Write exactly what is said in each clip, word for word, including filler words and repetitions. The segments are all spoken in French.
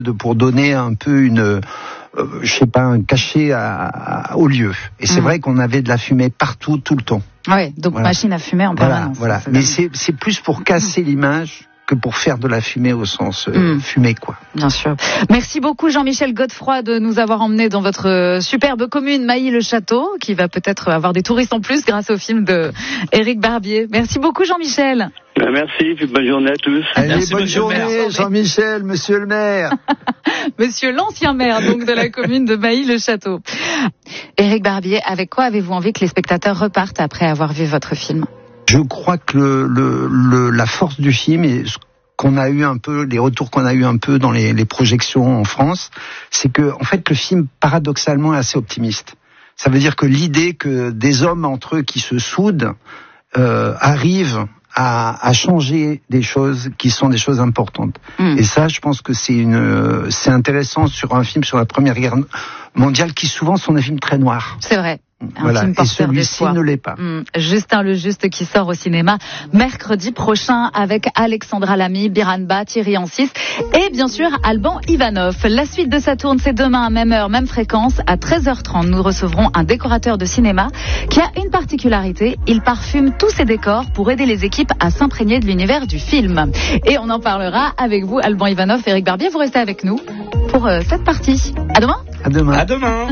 de, pour donner un peu une, euh, je sais pas, un cachet à, à, au lieu. Et c'est mmh. vrai qu'on avait de la fumée partout, tout le temps. Oui, donc voilà. Machine à fumer en permanence. Voilà, voilà. Mais c'est, c'est plus pour casser mmh. l'image que pour faire de la fumée au sens euh, mmh. fumée, quoi. Bien sûr. Merci beaucoup Jean-Michel Godefroy de nous avoir emmenés dans votre superbe commune Mailly-le-Château, qui va peut-être avoir des touristes en plus grâce au film de Éric Barbier. Merci beaucoup Jean-Michel. Merci, bonne journée à tous. Allez, Merci, bonne journée Jean-Michel, monsieur le maire. Monsieur l'ancien maire donc de la commune de Mailly-le-Château. Éric Barbier, avec quoi avez-vous envie que les spectateurs repartent après avoir vu votre film ? Je crois que le, le, le, la force du film et ce qu'on a eu un peu, les retours qu'on a eu un peu dans les, les projections en France, c'est que en fait le film paradoxalement est assez optimiste. Ça veut dire que l'idée que des hommes entre eux qui se soudent euh, arrivent à, à changer des choses qui sont des choses importantes. Mmh. Et ça, je pense que c'est une, c'est intéressant sur un film sur la Première Guerre mondiale qui souvent sont des films très noirs. C'est vrai. Un voilà, film et celui-ci ne l'est pas. Mmh. Justin le Juste qui sort au cinéma mercredi prochain avec Alexandra Lamy, Biran Ba, Thierry Ancis et bien sûr Alban Ivanov. La suite de Ça tourne, c'est demain à même heure, même fréquence. À treize heures trente, nous recevrons un décorateur de cinéma qui a une particularité. Il parfume tous ses décors pour aider les équipes à s'imprégner de l'univers du film. Et on en parlera avec vous, Alban Ivanov, Éric Barbier. Vous restez avec nous pour euh, cette partie. À demain. À demain. À demain.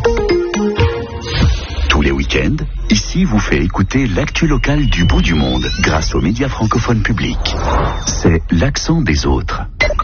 Tous les week-ends, ici vous fait écouter l'actu locale du bout du monde grâce aux médias francophones publics. C'est l'accent des autres.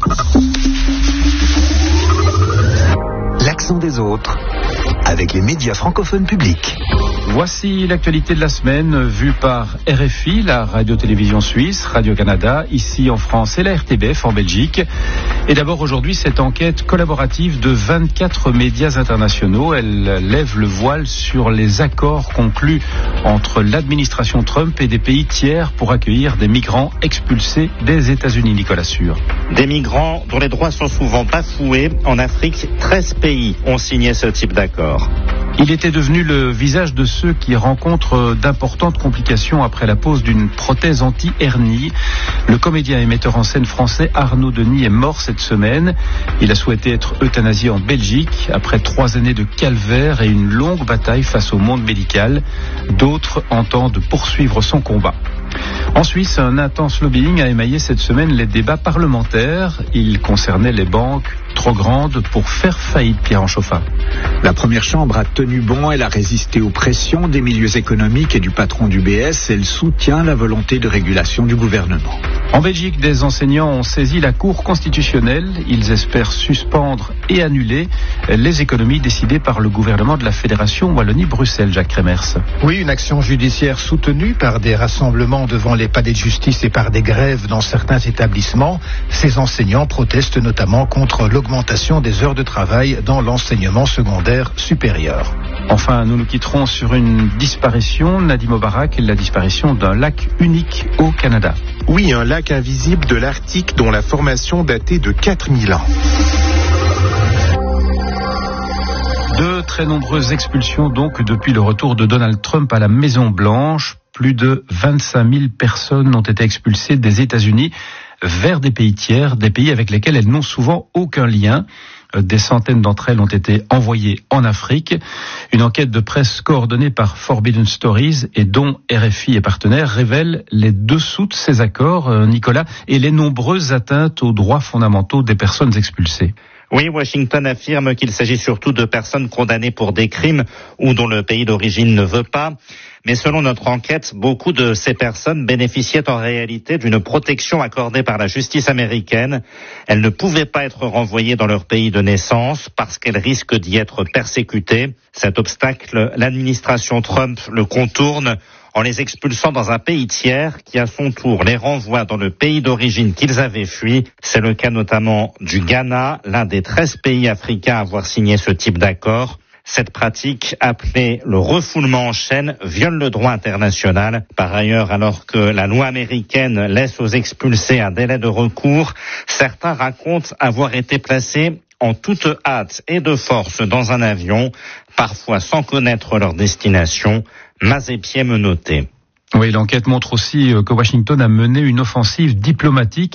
L'accent des autres avec les médias francophones publics. Voici l'actualité de la semaine vue par R F I, la radio-télévision suisse, Radio-Canada, ici en France et la R T B F en Belgique. Et d'abord aujourd'hui, cette enquête collaborative de vingt-quatre médias internationaux. Elle lève le voile sur les accords conclus entre l'administration Trump et des pays tiers pour accueillir des migrants expulsés des États-Unis. Nicolas Sûr. Des migrants dont les droits sont souvent bafoués. En Afrique, treize pays ont signé ce type d'accord. Il était devenu le visage de ceux qui rencontrent d'importantes complications après la pose d'une prothèse anti-hernie. Le comédien et metteur en scène français Arnaud Denis est mort cette semaine. Il a souhaité être euthanasié en Belgique après trois années de calvaire et une longue bataille face au monde médical. D'autres entendent poursuivre son combat. En Suisse, un intense lobbying a émaillé cette semaine les débats parlementaires. Il concernait les banques trop grandes pour faire faillite. Pierre Anchoffin. La première chambre a tenu bon, elle a résisté aux pressions des milieux économiques et du patron du B S. Elle soutient la volonté de régulation du gouvernement. En Belgique, des enseignants ont saisi la Cour constitutionnelle. Ils espèrent suspendre et annuler les économies décidées par le gouvernement de la Fédération Wallonie-Bruxelles. Jacques Kremers. Oui, une action judiciaire soutenue par des rassemblements devant les palais de justice et par des grèves dans certains établissements. Ces enseignants protestent notamment contre l'augmentation des heures de travail dans l'enseignement secondaire supérieur. Enfin, nous nous quitterons sur une disparition, Nadim Obarak, la disparition d'un lac unique au Canada. Oui, un lac invisible de l'Arctique dont la formation datait de quatre mille ans. De très nombreuses expulsions donc depuis le retour de Donald Trump à la Maison-Blanche. Plus de vingt-cinq mille personnes ont été expulsées des États-Unis vers des pays tiers, des pays avec lesquels elles n'ont souvent aucun lien. Des centaines d'entre elles ont été envoyées en Afrique. Une enquête de presse coordonnée par Forbidden Stories et dont R F I est partenaire révèle les dessous de ces accords, Nicolas, et les nombreuses atteintes aux droits fondamentaux des personnes expulsées. Oui, Washington affirme qu'il s'agit surtout de personnes condamnées pour des crimes ou dont le pays d'origine ne veut pas. Mais selon notre enquête, beaucoup de ces personnes bénéficiaient en réalité d'une protection accordée par la justice américaine. Elles ne pouvaient pas être renvoyées dans leur pays de naissance parce qu'elles risquent d'y être persécutées. Cet obstacle, l'administration Trump le contourne en les expulsant dans un pays tiers qui, à son tour, les renvoie dans le pays d'origine qu'ils avaient fui. C'est le cas notamment du Ghana, l'un des treize pays africains à avoir signé ce type d'accord. Cette pratique, appelée le refoulement en chaîne, viole le droit international. Par ailleurs, alors que la loi américaine laisse aux expulsés un délai de recours, certains racontent avoir été placés en toute hâte et de force dans un avion, parfois sans connaître leur destination, Mazépied menotté. Oui, l'enquête montre aussi que Washington a mené une offensive diplomatique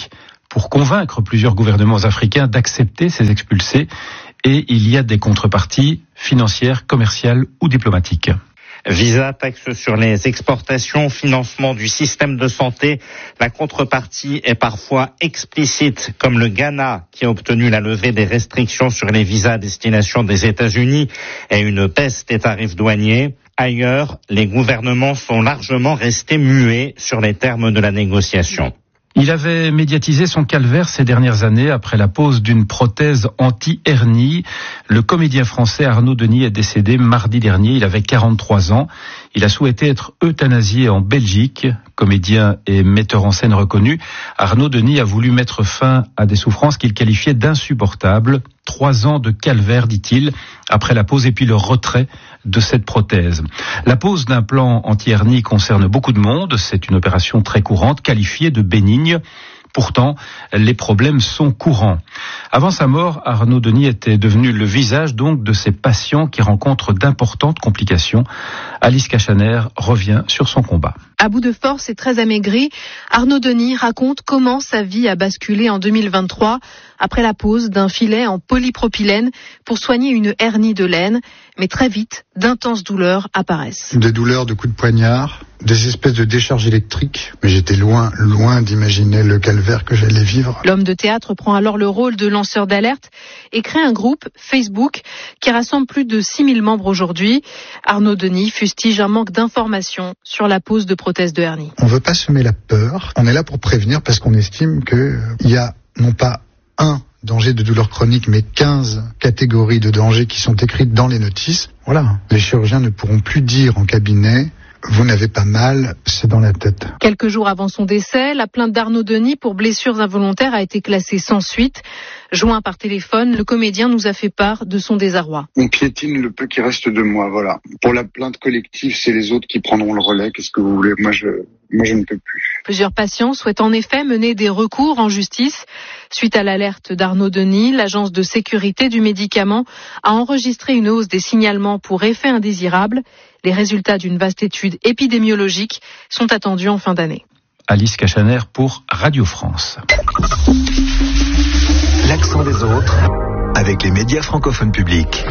pour convaincre plusieurs gouvernements africains d'accepter ces expulsés. Et il y a des contreparties financières, commerciales ou diplomatiques. Visa, taxe sur les exportations, financement du système de santé. La contrepartie est parfois explicite, comme le Ghana qui a obtenu la levée des restrictions sur les visas à destination des États-Unis et une baisse des tarifs douaniers. Ailleurs, les gouvernements sont largement restés muets sur les termes de la négociation. Il avait médiatisé son calvaire ces dernières années après la pose d'une prothèse anti-hernie. Le comédien français Arnaud Denis est décédé mardi dernier. Il avait quarante-trois ans. Il a souhaité être euthanasié en Belgique. Comédien et metteur en scène reconnu, Arnaud Denis a voulu mettre fin à des souffrances qu'il qualifiait d'insupportables. Trois ans de calvaire, dit-il, après la pose et puis le retrait de cette prothèse. La pose d'un plan anti-hernie concerne beaucoup de monde. C'est une opération très courante, qualifiée de bénigne. Pourtant, les problèmes sont courants. Avant sa mort, Arnaud Denis était devenu le visage donc de ces patients qui rencontrent d'importantes complications. Alice Cachaner revient sur son combat. À bout de force et très amaigri, Arnaud Denis raconte comment sa vie a basculé en deux mille vingt-trois après la pose d'un filet en polypropylène pour soigner une hernie de laine. Mais très vite, d'intenses douleurs apparaissent. Des douleurs de coups de poignard, des espèces de décharges électriques. Mais j'étais loin, loin d'imaginer le calvaire que j'allais vivre. L'homme de théâtre prend alors le rôle de lanceur d'alerte et crée un groupe Facebook qui rassemble plus de six mille membres aujourd'hui. Arnaud Denis fustige un manque d'informations sur la pose de prothèses de hernie. On ne veut pas semer la peur. On est là pour prévenir parce qu'on estime qu'il y a non pas un danger de douleur chronique, mais quinze catégories de dangers qui sont écrites dans les notices. Voilà. Les chirurgiens ne pourront plus dire en cabinet « Vous n'avez pas mal, c'est dans la tête ». Quelques jours avant son décès, la plainte d'Arnaud Denis pour blessures involontaires a été classée sans suite. Joint par téléphone, le comédien nous a fait part de son désarroi. On piétine le peu qui reste de moi, voilà. Pour la plainte collective, c'est les autres qui prendront le relais. Qu'est-ce que vous voulez ? Moi, je, moi, je ne peux plus. Plusieurs patients souhaitent en effet mener des recours en justice. Suite à l'alerte d'Arnaud Denis, l'agence de sécurité du médicament a enregistré une hausse des signalements pour effets indésirables. Les résultats d'une vaste étude épidémiologique sont attendus en fin d'année. Alice Cachaner pour Radio France. L'accent des autres avec les médias francophones publics.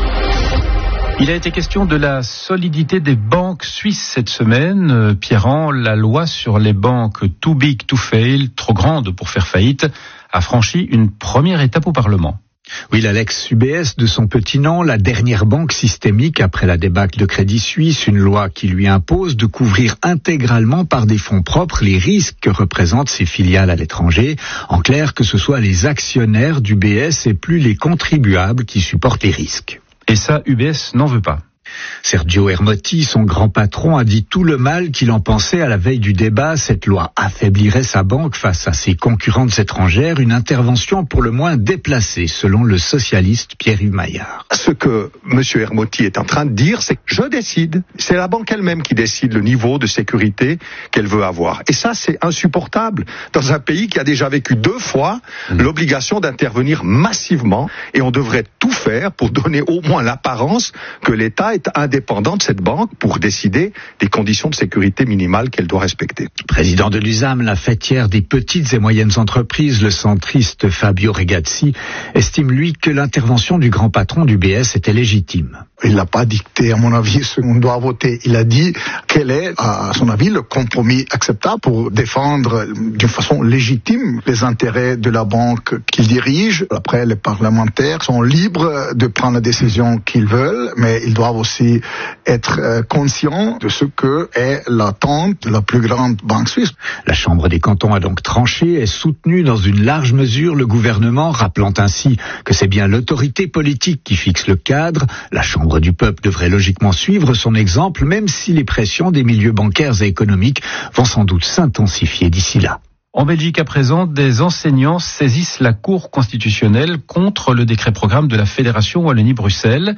Il a été question de la solidité des banques suisses cette semaine. Pierran, la loi sur les banques too big to fail, trop grande pour faire faillite, a franchi une première étape au Parlement. Oui, la Lex U B S de son petit nom, la dernière banque systémique après la débâcle de Crédit Suisse, une loi qui lui impose de couvrir intégralement par des fonds propres les risques que représentent ses filiales à l'étranger. En clair, que ce soit les actionnaires d'U B S et plus les contribuables qui supportent les risques. Et ça, U B S n'en veut pas. Sergio Ermotti, son grand patron, a dit tout le mal qu'il en pensait à la veille du débat. Cette loi affaiblirait sa banque face à ses concurrentes étrangères, une intervention pour le moins déplacée, selon le socialiste Pierre-Yves Maillard. Ce que M. Ermotti est en train de dire, c'est que je décide. C'est la banque elle-même qui décide le niveau de sécurité qu'elle veut avoir. Et ça, c'est insupportable dans un pays qui a déjà vécu deux fois mmh. l'obligation d'intervenir massivement. Et on devrait tout faire pour donner au moins l'apparence que l'État est indépendant de cette banque pour décider des conditions de sécurité minimales qu'elle doit respecter. Président de l'U S A M, la fêtière des petites et moyennes entreprises, le centriste Fabio Regazzi, estime lui que l'intervention du grand patron du B S était légitime. Il n'a pas dicté, à mon avis, ce qu'on doit voter. Il a dit quel est, à son avis, le compromis acceptable pour défendre d'une façon légitime les intérêts de la banque qu'il dirige. Après, les parlementaires sont libres de prendre la décision qu'ils veulent, mais ils doivent aussi être conscients de ce que est l'attente de la plus grande banque suisse. La Chambre des cantons a donc tranché et soutenu dans une large mesure le gouvernement, rappelant ainsi que c'est bien l'autorité politique qui fixe le cadre. La Chambre du peuple devrait logiquement suivre son exemple, même si les pressions des milieux bancaires et économiques vont sans doute s'intensifier d'ici là. En Belgique à présent, des enseignants saisissent la Cour constitutionnelle contre le décret-programme de la Fédération Wallonie-Bruxelles.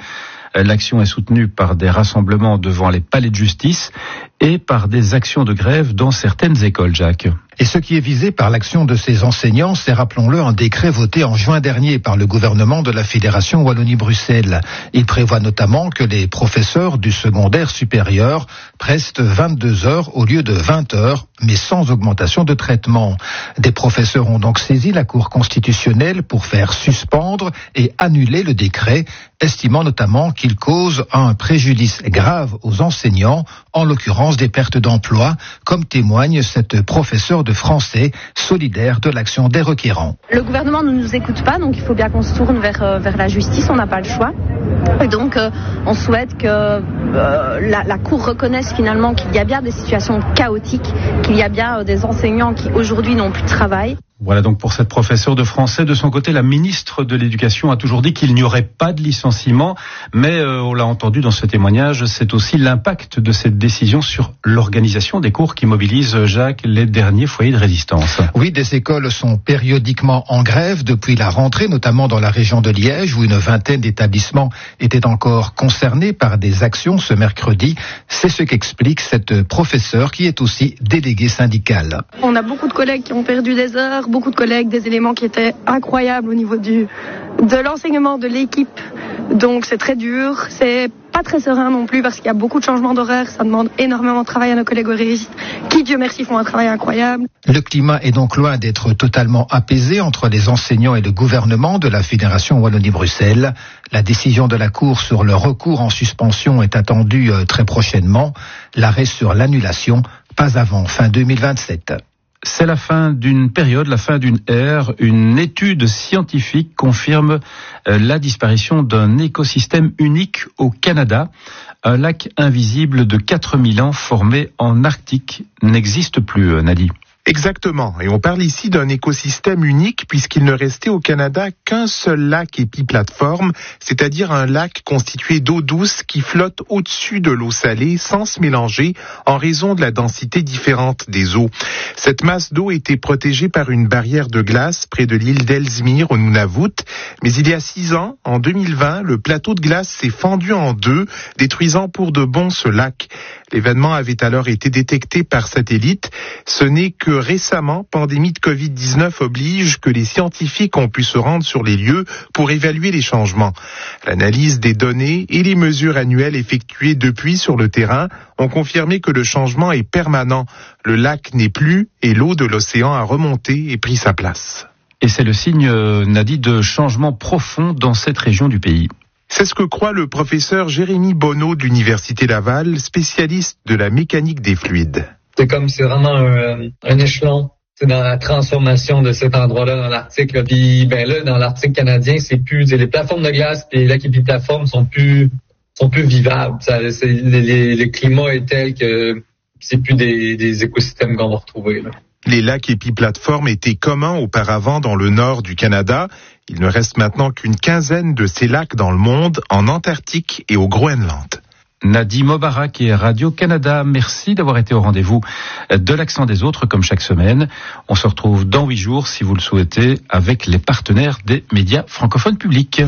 L'action est soutenue par des rassemblements devant les palais de justice et par des actions de grève dans certaines écoles, Jacques. Et ce qui est visé par l'action de ces enseignants, c'est, rappelons-le, un décret voté en juin dernier par le gouvernement de la Fédération Wallonie-Bruxelles. Il prévoit notamment que les professeurs du secondaire supérieur prestent vingt-deux heures au lieu de vingt heures, mais sans augmentation de traitement. Des professeurs ont donc saisi la Cour constitutionnelle pour faire suspendre et annuler le décret, estimant notamment qu'il cause un préjudice grave aux enseignants, en l'occurrence des pertes d'emploi, comme témoigne cette professeure de français solidaire de l'action des requérants. Le gouvernement ne nous écoute pas, donc il faut bien qu'on se tourne vers, euh, vers la justice, on n'a pas le choix. Et donc euh, on souhaite que euh, la, la Cour reconnaisse finalement qu'il y a bien des situations chaotiques, qu'il y a bien euh, des enseignants qui aujourd'hui n'ont plus de travail. Voilà donc pour cette professeure de français. De son côté, la ministre de l'Éducation a toujours dit qu'il n'y aurait pas de licenciement, mais euh, on l'a entendu dans ce témoignage, c'est aussi l'impact de cette décision sur l'organisation des cours qui mobilise, Jacques, les derniers foyers de résistance. Oui, des écoles sont périodiquement en grève depuis la rentrée, notamment dans la région de Liège, où une vingtaine d'établissements étaient encore concernés par des actions ce mercredi. C'est ce qu'explique cette professeure qui est aussi déléguée syndicale. On a beaucoup de collègues qui ont perdu des heures, beaucoup de collègues, des éléments qui étaient incroyables au niveau du, de l'enseignement de l'équipe. Donc c'est très dur, c'est pas très serein non plus parce qu'il y a beaucoup de changements d'horaire, ça demande énormément de travail à nos collègues horaristes qui, Dieu merci, font un travail incroyable. Le climat est donc loin d'être totalement apaisé entre les enseignants et le gouvernement de la Fédération Wallonie-Bruxelles. La décision de la Cour sur le recours en suspension est attendue très prochainement. L'arrêt sur l'annulation, pas avant fin deux mille vingt-sept. C'est la fin d'une période, la fin d'une ère. Une étude scientifique confirme la disparition d'un écosystème unique au Canada. Un lac invisible de quatre mille ans formé en Arctique n'existe plus, Nadi. Exactement, et on parle ici d'un écosystème unique puisqu'il ne restait au Canada qu'un seul lac épiplateforme, c'est-à-dire un lac constitué d'eau douce qui flotte au-dessus de l'eau salée sans se mélanger en raison de la densité différente des eaux. Cette masse d'eau était protégée par une barrière de glace près de l'île d'Ellesmere au Nunavut, mais il y a six ans, en deux mille vingt, le plateau de glace s'est fendu en deux, détruisant pour de bon ce lac. L'événement avait alors été détecté par satellite. Ce n'est que récemment, pandémie de covid dix-neuf oblige, que les scientifiques ont pu se rendre sur les lieux pour évaluer les changements. L'analyse des données et les mesures annuelles effectuées depuis sur le terrain ont confirmé que le changement est permanent. Le lac n'est plus et l'eau de l'océan a remonté et pris sa place. Et c'est le signe, Nadi, de changement profond dans cette région du pays. C'est ce que croit le professeur Jérémy Bonneau de l'Université Laval, spécialiste de la mécanique des fluides. C'est comme c'est vraiment un, un échelon, c'est dans la transformation de cet endroit-là dans l'Arctique. Là. Puis ben là, dans l'Arctique canadien, c'est plus les plateformes de glace et les lacs épiplateformes sont plus sont plus vivables. Ça, c'est, les, le climat est tel que c'est plus des, des écosystèmes qu'on va retrouver. Là. Les lacs épiplateformes étaient communs auparavant dans le nord du Canada. Il ne reste maintenant qu'une quinzaine de ces lacs dans le monde, en Antarctique et au Groenland. Nadi Mobarak et Radio-Canada, merci d'avoir été au rendez-vous de l'accent des autres comme chaque semaine. On se retrouve dans huit jours, si vous le souhaitez, avec les partenaires des médias francophones publics.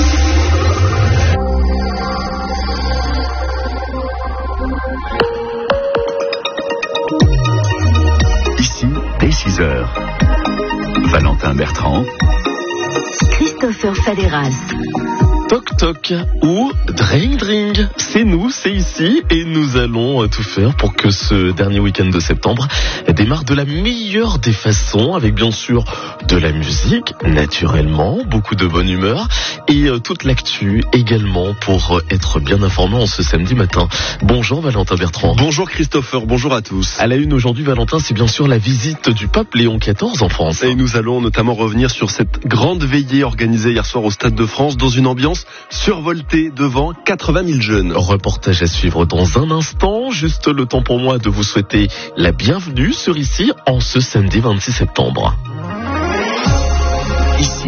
Ici, dès six heures, Valentin Bertrand, Christopher Faderas. Toc toc ou dring dring, c'est nous, c'est ici et nous allons tout faire pour que ce dernier week-end de septembre démarre de la meilleure des façons avec bien sûr de la musique, naturellement, beaucoup de bonne humeur et toute l'actu également pour être bien informé en ce samedi matin. Bonjour Valentin Bertrand. Bonjour Christopher, bonjour à tous. À la une aujourd'hui Valentin, c'est bien sûr la visite du pape Léon quatorze en France. Et nous allons notamment revenir sur cette grande veillée organisée hier soir au Stade de France dans une ambiance survolté devant quatre-vingt mille jeunes. Reportage à suivre dans un instant. Juste le temps pour moi de vous souhaiter la bienvenue sur Ici en ce samedi vingt-six septembre. Ici.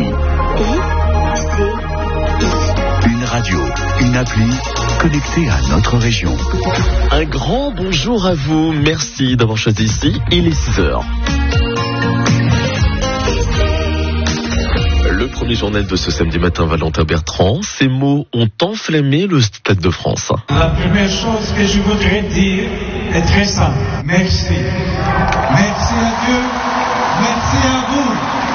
Une radio, une appli connectée à notre région. Un grand bonjour à vous. Merci d'avoir choisi Ici. Il est six heures. Le premier premier journal de ce samedi matin, Valentin Bertrand. Ces mots ont enflammé le Stade de France. La première chose que je voudrais dire est très simple. Merci. Merci à Dieu. Merci à vous.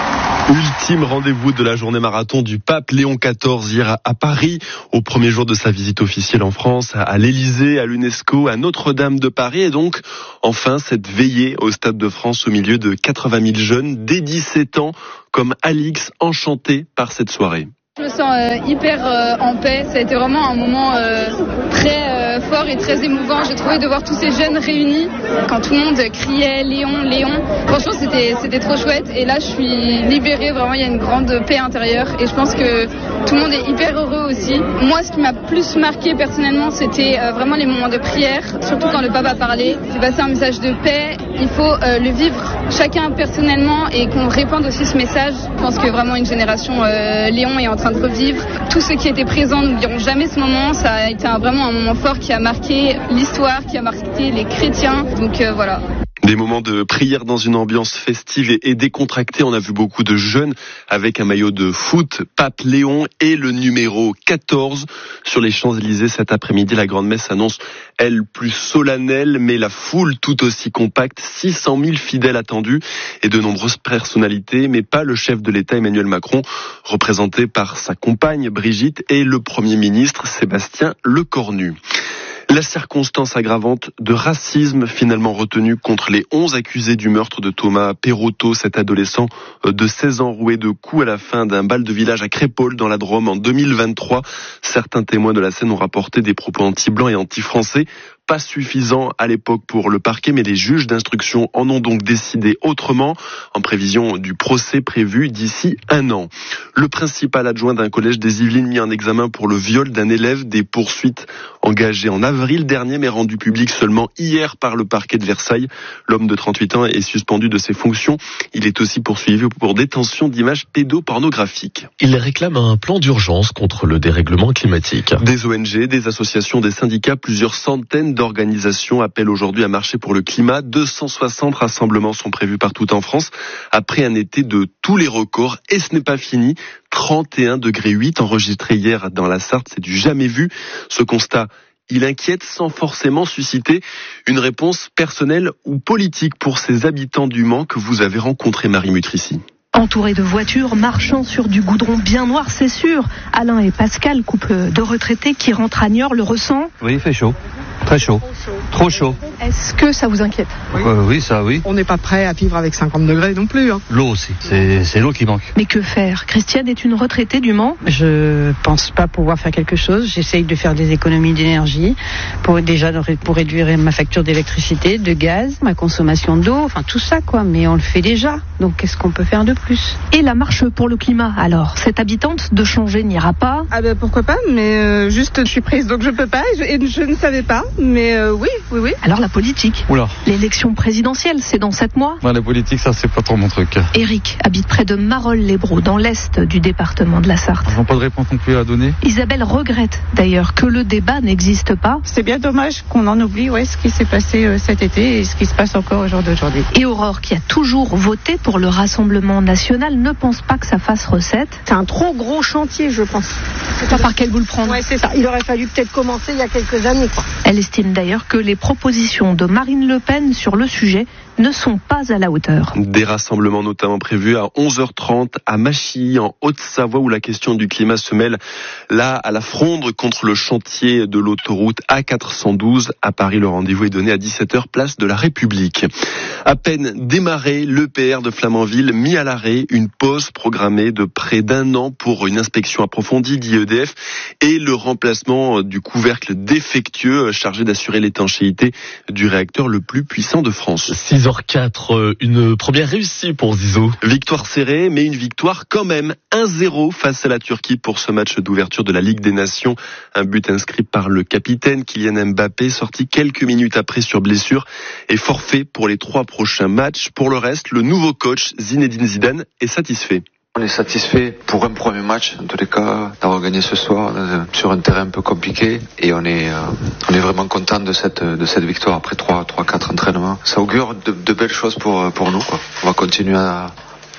Ultime rendez-vous de la journée marathon du pape Léon quatorze hier à Paris, au premier jour de sa visite officielle en France, à l'Élysée, à l'UNESCO, à Notre-Dame de Paris, et donc enfin cette veillée au Stade de France au milieu de quatre-vingt mille jeunes dès dix-sept ans, comme Alix, enchanté par cette soirée. Je me sens euh, hyper euh, en paix. Ça a été vraiment un moment euh, très euh, fort et très émouvant. J'ai trouvé de voir tous ces jeunes réunis quand tout le monde criait Léon, Léon. Franchement, c'était c'était trop chouette. Et là, je suis libérée. Vraiment, il y a une grande paix intérieure. Et je pense que tout le monde est hyper heureux aussi. Moi, ce qui m'a plus marqué personnellement, c'était euh, vraiment les moments de prière. Surtout quand le pape a parlé. C'est passé un message de paix. Il faut euh, le vivre chacun personnellement et qu'on répande aussi ce message. Je pense que vraiment une génération euh, Léon est en train de revivre. Tous ceux qui étaient présents n'oublieront jamais ce moment. Ça a été un, vraiment un moment fort qui a marqué l'histoire, qui a marqué les chrétiens. Donc euh, voilà. Des moments de prière dans une ambiance festive et décontractée. On a vu beaucoup de jeunes avec un maillot de foot, Pape Léon et le numéro quatorze sur les Champs-Élysées cet après-midi. La grande messe annonce, elle, plus solennelle, mais la foule tout aussi compacte. six cent mille fidèles attendus et de nombreuses personnalités, mais pas le chef de l'État Emmanuel Macron, représenté par sa compagne Brigitte et le Premier ministre Sébastien Lecornu. La circonstance aggravante de racisme finalement retenue contre les onze accusés du meurtre de Thomas Perotto, cet adolescent de seize ans roué de coups à la fin d'un bal de village à Crépol dans la Drôme en deux mille vingt-trois. Certains témoins de la scène ont rapporté des propos anti-blancs et anti-français. Pas suffisant à l'époque pour le parquet, mais les juges d'instruction en ont donc décidé autrement, en prévision du procès prévu d'ici un an. Le principal adjoint d'un collège des Yvelines mis en examen pour le viol d'un élève, des poursuites engagées en avril dernier, mais rendues publiques seulement hier par le parquet de Versailles. L'homme de trente-huit ans est suspendu de ses fonctions. Il est aussi poursuivi pour détention d'images pédopornographiques. Il réclame un plan d'urgence contre le dérèglement climatique. Des O N G, des associations, des syndicats, plusieurs centaines d'organisations appellent aujourd'hui à marcher pour le climat. deux cent soixante rassemblements sont prévus partout en France après un été de tous les records. Et ce n'est pas fini. trente et un degrés huit enregistrés hier dans la Sarthe, c'est du jamais vu. Ce constat, il inquiète sans forcément susciter une réponse personnelle ou politique pour ces habitants du Mans que vous avez rencontrés, Marie Mutrici. Entourés de voitures, marchant sur du goudron bien noir, c'est sûr. Alain et Pascal, couple de retraités qui rentrent à Niort, le ressent. Oui, il fait chaud. Très chaud. Trop chaud. Est-ce que ça vous inquiète ? Oui, euh, oui ça oui. On n'est pas prêt à vivre avec cinquante degrés non plus. Hein. L'eau aussi, c'est, c'est l'eau qui manque. Mais que faire ? Christiane est une retraitée du Mans. Je pense pas pouvoir faire quelque chose. J'essaye de faire des économies d'énergie, pour déjà pour réduire ma facture d'électricité, de gaz, ma consommation d'eau, enfin tout ça quoi. Mais on le fait déjà. Donc qu'est-ce qu'on peut faire de plus ? Et la marche pour le climat alors ? Cette habitante de Changé n'ira pas ? Ah ben pourquoi pas, mais euh, juste je suis prise donc je peux pas et je, et je ne savais pas. Mais euh, oui, oui, oui. Alors la politique. Oula. L'élection présidentielle, c'est dans sept mois. Ouais, la politique, ça, c'est pas trop mon truc. Éric habite près de Marolles-les-Braus, dans l'est du département de la Sarthe. Ils n'ont pas de réponse non plus à donner. Isabelle regrette d'ailleurs que le débat n'existe pas. C'est bien dommage qu'on en oublie ouais, ce qui s'est passé euh, cet été et ce qui se passe encore au jour d'aujourd'hui. Et Aurore, qui a toujours voté pour le Rassemblement national, ne pense pas que ça fasse recette. C'est un trop gros chantier, je pense. C'est pas par quel bout le prendre. Ouais, c'est ça. Il aurait fallu peut-être commencer il y a quelques années, quoi. Elle estime d'ailleurs que les propositions de Marine Le Pen sur le sujet ne sont pas à la hauteur. Des rassemblements notamment prévus à onze heures trente à Machy, en Haute-Savoie, où la question du climat se mêle là à la fronde contre le chantier de l'autoroute A quatre cent douze. À Paris, le rendez-vous est donné à dix-sept heures, place de la République. À peine démarré, l'E P R de Flamanville mis à l'arrêt, une pause programmée de près d'un an pour une inspection approfondie d'I E D F et le remplacement du couvercle défectueux chargé d'assurer l'étanchéité du réacteur le plus puissant de France. six heures quatre, une première réussite pour Zizou. Victoire serrée, mais une victoire quand même. un zéro face à la Turquie pour ce match d'ouverture de la Ligue des Nations. Un but inscrit par le capitaine Kylian Mbappé, sorti quelques minutes après sur blessure, et forfait pour les trois prochains matchs. Pour le reste, le nouveau coach Zinedine Zidane est satisfait. On est satisfait pour un premier match, en tous les cas, d'avoir gagné ce soir sur un terrain un peu compliqué. Et on est, euh, on est vraiment content de cette, de cette victoire après trois, trois, quatre entraînements. Ça augure de, de belles choses pour, pour nous, quoi. On va continuer à,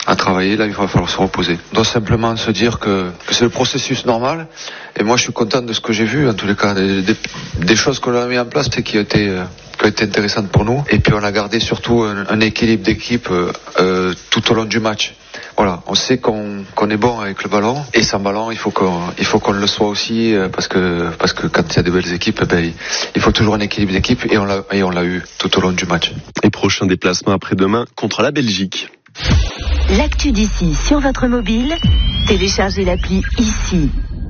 à travailler. Là, il va falloir se reposer. On doit simplement se dire que, que c'est le processus normal. Et moi, je suis content de ce que j'ai vu, en tous les cas, des, des, des choses qu'on a mis en place et qui ont été, euh, qui ont été intéressantes pour nous. Et puis, on a gardé surtout un, un équilibre d'équipe euh, euh, tout au long du match. Voilà, on sait qu'on, qu'on est bon avec le ballon, et sans ballon, il faut qu'on, il faut qu'on le soit aussi, euh, parce que, parce que quand il y a de belles équipes, ben, il faut toujours un équilibre d'équipe, et on l'a, et on l'a eu tout au long du match. Et prochain déplacement après-demain contre la Belgique. L'actu d'ici sur votre mobile, téléchargez l'appli ici.